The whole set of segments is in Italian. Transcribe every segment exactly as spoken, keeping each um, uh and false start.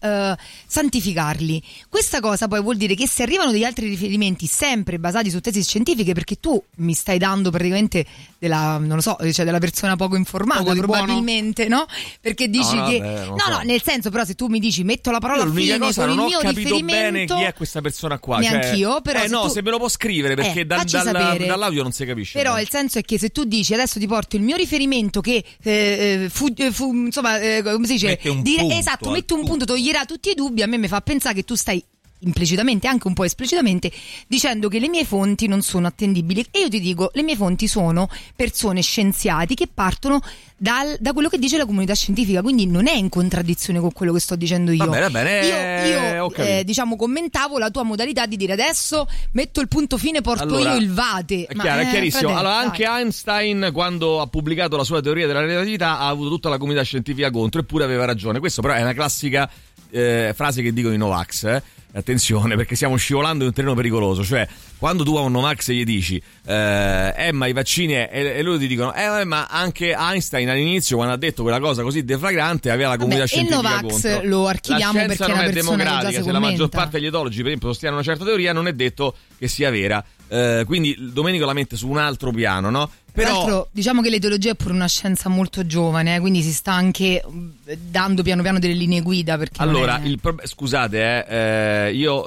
uh, santificarli. Questa cosa poi vuol dire che se arrivano degli altri riferimenti sempre basati su tesi scientifiche, perché tu mi stai dando praticamente della, non lo so, cioè della persona poco informata poco probabilmente, buono. No? Perché dici no, che vabbè, no, so. no, nel senso, però se tu mi dici metto la parola fine cosa, con non il mio ho capito riferimento, bene chi è questa persona qua. Neanch'io, cioè, però eh no, tu... se me lo può scrivere perché eh, dal, dal, dall'audio non si capisce. Però il senso è che se tu dici adesso ti porto il mio riferimento che eh, fu, fu, insomma, eh, come si dice? Mette un dire, punto, esatto, metti un punto, toglierà tutti i dubbi, a me mi fa pensare che tu stai implicitamente, anche un po' esplicitamente, dicendo che le mie fonti non sono attendibili. E io ti dico, le mie fonti sono persone scienziati che partono dal, da quello che dice la comunità scientifica, quindi non è in contraddizione con quello che sto dicendo io. Va bene, va bene, io, io eh, diciamo commentavo la tua modalità di dire adesso metto il punto fine, porto allora, io il vate. È chiaro, Ma, è chiarissimo. Eh, allora, dai. anche Einstein, quando ha pubblicato la sua teoria della relatività, ha avuto tutta la comunità scientifica contro, eppure aveva ragione. Questo però è una classica eh, frase che dicono i Novax, eh. Attenzione, perché stiamo scivolando in un terreno pericoloso. Cioè, quando tu a un Novax gli dici eh, eh ma i vaccini è, e loro ti dicono eh ma anche Einstein all'inizio, quando ha detto quella cosa così deflagrante, aveva la comunità Vabbè, scientifica e Novax contro. lo archiviamo la perché non è una è persona democratica. che già se la maggior parte degli etologi per esempio sostiene una certa teoria, non è detto che sia vera. Eh, quindi Domenico la mette su un altro piano, no? Però... Tra l'altro diciamo che l'etologia è pure una scienza molto giovane, eh, quindi si sta anche dando piano piano delle linee guida. Perché allora, è... il pro... scusate, eh, eh, io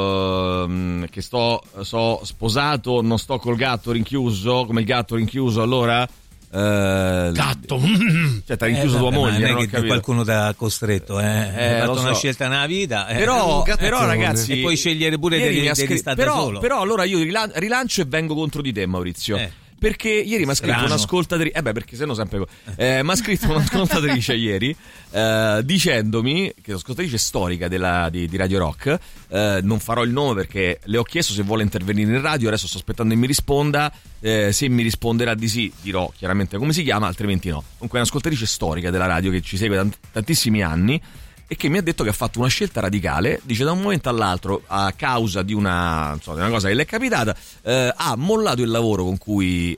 eh, che sto so sposato, non sto col gatto rinchiuso, come il gatto rinchiuso, allora... Eh, gatto, cioè t'ha rinchiuso eh, tua vabbè, moglie, non è non che ho capito. Qualcuno ti ha costretto, eh. Eh, hai fatto so. una scelta nella vita, eh. però, però ragazzi, e puoi scegliere pure di, di, scr- di stare però, solo. Però allora io rilancio e vengo contro di te, Maurizio. Eh. Perché ieri mi ha scritto Strano. un'ascoltatrice, eh beh, perché sennò sempre eh, mi ha scritto un'ascoltatrice ieri eh, dicendomi, che è un'ascoltatrice storica della, di, di Radio Rock, eh, non farò il nome perché le ho chiesto se vuole intervenire in radio, adesso sto aspettando che mi risponda, eh, se mi risponderà di sì dirò chiaramente come si chiama, altrimenti no. Comunque è un'ascoltatrice storica della radio che ci segue da tantissimi anni e che mi ha detto che ha fatto una scelta radicale, dice da un momento all'altro, a causa di una, insomma, di una cosa che le è capitata, eh, ha mollato il lavoro con cui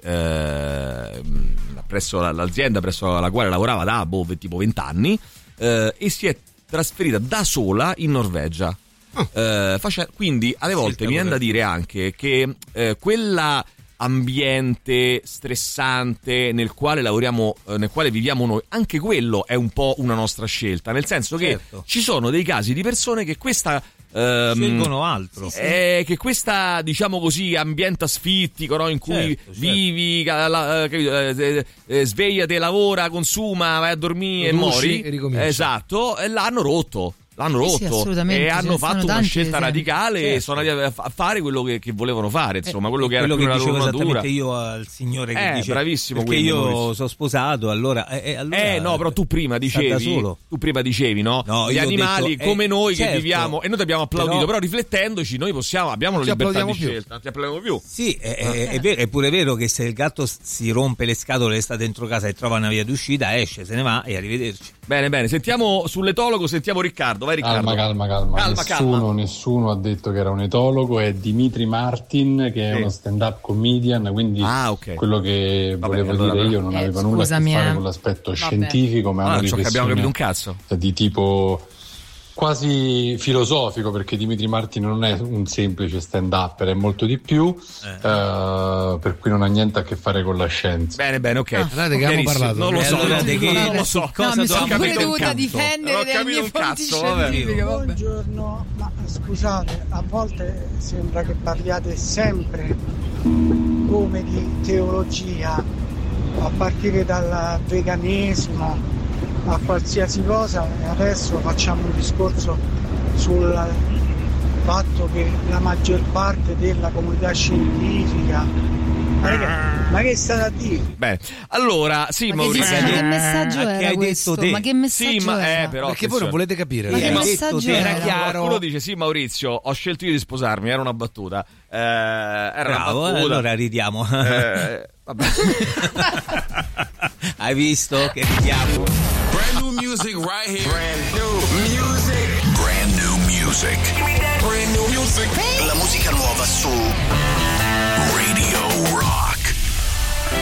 eh, presso l'azienda presso la quale lavorava da boh, tipo vent'anni eh, e si è trasferita da sola in Norvegia. Oh. Eh, face- quindi alle volte mi viene da dire anche che eh, quella ambiente stressante nel quale lavoriamo, eh, nel quale viviamo noi, anche quello è un po' una nostra scelta, nel senso certo. che ci sono dei casi di persone che questa ehm, scelgono altro, eh, che questa, diciamo così, ambiente asfittico, no? In cui certo, certo. vivi, la, eh, eh, svegliati, lavora, consuma, vai a dormire Produci, e mori, e esatto, e l'hanno rotto. L'hanno sì, rotto sì, e hanno fatto una scelta esempi. radicale certo. e sono andati a fare quello che, che volevano fare, insomma, eh, quello che era quello più che la dicevo loro esattamente natura. io al signore che eh, dice bravissimo, perché quindi, io Maurizio. sono sposato, allora, eh, allora eh no, però tu prima dicevi tu prima dicevi no, no gli animali detto, come eh, noi certo, che viviamo e noi ti abbiamo applaudito, però, però riflettendoci noi possiamo, abbiamo la libertà di scelta, non ti applaudiamo più. Sì, è, è, è, vero, è pure vero che se il gatto si rompe le scatole e sta dentro casa e trova una via d'uscita, esce, se ne va e arrivederci. Bene, bene, sentiamo sull'etologo, sentiamo Riccardo, vai Riccardo. Calma, calma, calma, calma nessuno, calma. nessuno ha detto che era un etologo, è Dimitri Martin che è sì. uno stand-up comedian, quindi ah, okay. quello che Vabbè, volevo allora, dire io non eh, aveva nulla a che fare eh. con l'aspetto Vabbè. scientifico, ma è ah, una ciò che abbiamo capito un cazzo. di tipo quasi filosofico, perché Dimitri Martin non è un semplice stand-upper, è molto di più, eh. Uh, per cui non ha niente a che fare con la scienza. Bene, bene, ok. Ah, guardate che abbiamo parlato. Non lo so, allora, non, che, non lo so. No, Cosa mi sono pure capito dovuta difendere non ho delle capito mie un fonti cazzo, vabbè. scientifiche. Vabbè. Buongiorno, ma scusate, a volte sembra che parliate sempre come di teologia, a partire dal veganesimo a qualsiasi cosa, e adesso facciamo un discorso sul fatto che la maggior parte della comunità scientifica, ma che, ma che state a dire? Bene, allora sì, Ma Maurizio, che, che messaggio che era hai questo? detto te? Ma che messaggio sì, ma era? eh, però perché voi non volete capire. Ma che hai messaggio detto te, era? era chiaro. Qualcuno dice sì, Maurizio, ho scelto io di sposarmi, era una battuta. Eh, era Bravo, una battuta. allora ridiamo. Eh, vabbè. Hai visto che ridiamo? Brand new music right here. Brand new music. Brand new music. Brand new music. La musica nuova su